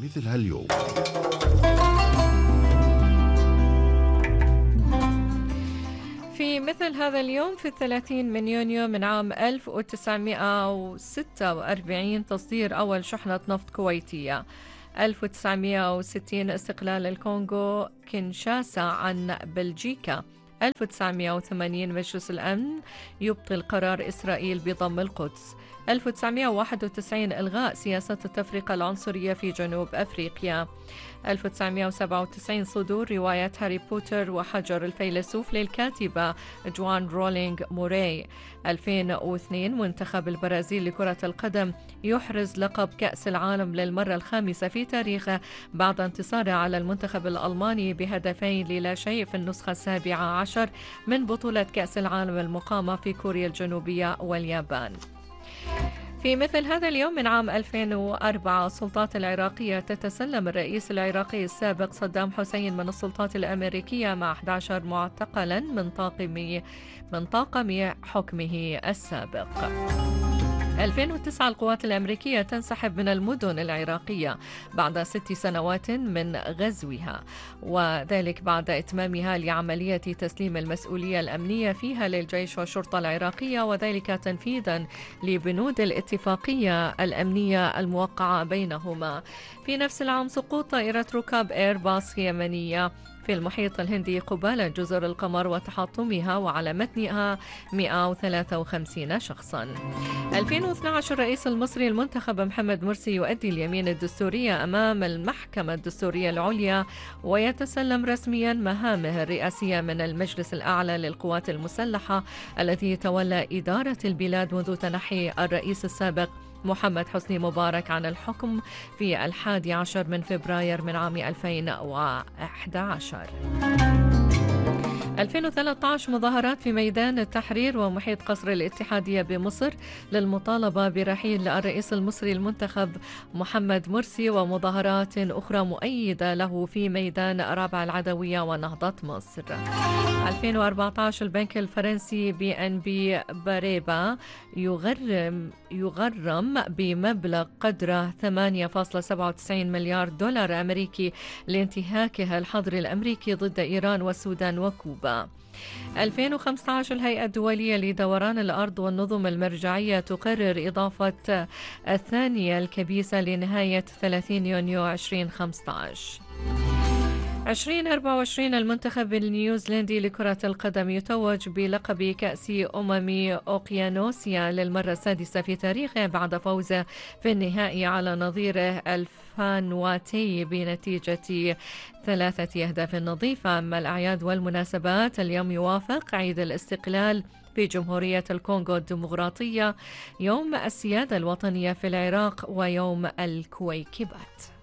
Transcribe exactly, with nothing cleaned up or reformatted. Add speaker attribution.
Speaker 1: مثل هاليوم.
Speaker 2: في مثل هذا اليوم في الثلاثين من يونيو من عام ألف وتسعمائة وستة وأربعين تصدير أول شحنة نفط كويتية. ألف وتسعمائة وستين استقلال الكونغو كينشاسا عن بلجيكا. ألف وتسعمائة وثمانين مجلس الأمن يبطل قرار إسرائيل بضم القدس. ألف وتسعمائة وواحد وتسعين إلغاء سياسة التفرقة العنصرية في جنوب أفريقيا. ألف وتسعمائة وسبعة وتسعين صدور رواية هاري بوتر وحجر الفيلسوف للكاتبة جوان رولينغ موراي. ألفين واثنين منتخب البرازيل لكرة القدم يحرز لقب كأس العالم للمرة الخامسة في تاريخه بعد انتصاره على المنتخب الألماني بهدفين للا شيء في النسخة السابعة عشر من بطولة كأس العالم المقامة في كوريا الجنوبية واليابان. في مثل هذا اليوم من عام ألفين وأربعة السلطات العراقية تتسلم الرئيس العراقي السابق صدام حسين من السلطات الأمريكية مع أحد عشر معتقلا من طاقم من طاقم حكمه السابق. ألفين وتسعة القوات الأمريكية تنسحب من المدن العراقية بعد ست سنوات من غزوها، وذلك بعد إتمامها لعملية تسليم المسؤولية الأمنية فيها للجيش والشرطة العراقية، وذلك تنفيذا لبنود الاتفاقية الأمنية الموقعة بينهما. في نفس العام سقوط طائرة ركاب إيرباص يمنية في المحيط الهندي قبالة جزر القمر وتحطمها وعلى متنها مئة وثلاثة وخمسين شخصا. ألفين واثني عشر الرئيس المصري المنتخب محمد مرسي يؤدي اليمين الدستورية أمام المحكمة الدستورية العليا ويتسلم رسميا مهامه الرئاسية من المجلس الأعلى للقوات المسلحة الذي تولى إدارة البلاد منذ تنحي الرئيس السابق محمد حسني مبارك عن الحكم في الحادي عشر من فبراير من عام ألفين وأحد عشر. ألفين وثلاثة عشر مظاهرات في ميدان التحرير ومحيط قصر الاتحادية بمصر للمطالبة برحيل الرئيس المصري المنتخب محمد مرسي، ومظاهرات أخرى مؤيدة له في ميدان رابع العدوية ونهضة مصر. ألفين وأربعة عشر البنك الفرنسي بي إن بي باريبا يغرم يغرم بمبلغ قدره ثمانية فاصلة سبعة وتسعين مليار دولار أمريكي لانتهاكه الحظر الأمريكي ضد إيران والسودان وكوبا. ألفين وخمسة عشر الهيئة الدولية لدوران الأرض والنظم المرجعية تقرر إضافة الثانية الكبيسة لنهاية ثلاثين يونيو ألفين وخمسة عشر. ألفين وأربعة وعشرين المنتخب النيوزيلندي لكرة القدم يتوج بلقب كأس أمم أوقيانوسيا للمرة السادسة في تاريخه بعد فوزه في النهائي على نظيره الفانواتي بنتيجة ثلاثة أهداف نظيفة. أما الأعياد والمناسبات اليوم يوافق عيد الاستقلال في جمهورية الكونغو الديمقراطية، يوم السيادة الوطنية في العراق، ويوم الكويكبات.